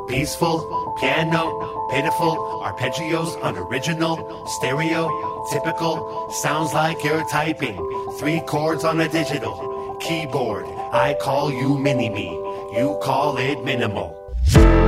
Peaceful, piano, pitiful, arpeggios, unoriginal, stereo, typical, sounds like you're typing 3 chords on a digital keyboard. I call you mini-me, you call it minimal.